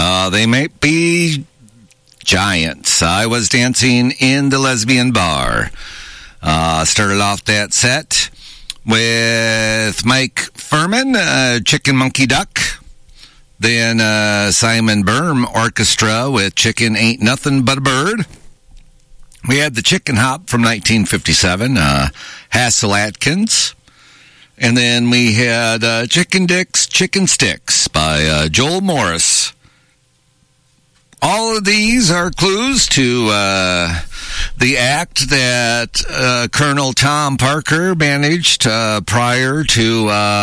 They might be giants. I was dancing in the lesbian bar. Started off that set with Mike Furman, Chicken Monkey Duck. Then Simon Berm Orchestra with Chicken Ain't Nothing But a Bird. We had the Chicken Hop from 1957, Hassel Atkins. And then we had Chicken Dick's Chicken Sticks by Joel Morris. All of these are clues to the act that Colonel Tom Parker managed prior to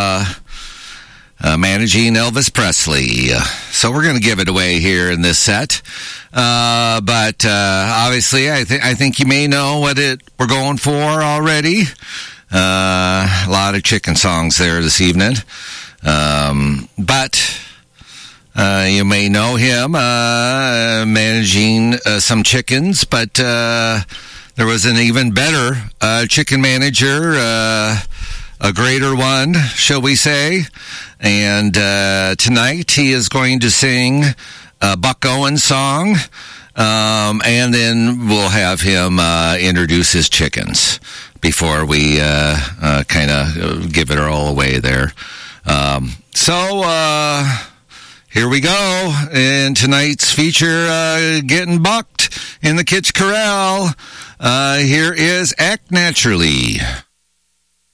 managing Elvis Presley. So we're going to give it away here in this set. But obviously, I think you may know what we're going for already. A lot of chicken songs there this evening. But you may know him managing some chickens, but there was an even better chicken manager, a greater one, shall we say. And tonight he is going to sing a Buck Owens song, and then we'll have him introduce his chickens before we kind of give it all away there. So here we go. In tonight's feature, Getting Bucked in the Kitsch Corral. Here is Act Naturally.